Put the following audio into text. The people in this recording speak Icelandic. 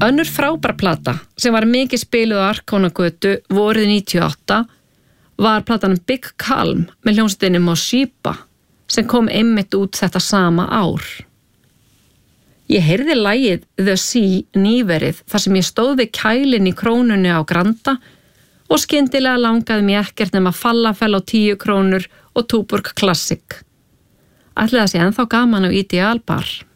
Önnur frábær plata sem var mikið spiluð á Arkónagötu vorið 98 var platan Big Calm með hljómsveitinni Moshiba sem kom einmitt út þetta sama ár. Ég heyrði lagið The Sea nýverið þar sem ég stóð við kælinn í Krónunni á Granda og skyndilega langaði mér ekkert nema Falafel á 10 krónur og Tuborg Classic. Ætli það sé ennþá gaman á Ideal Bar.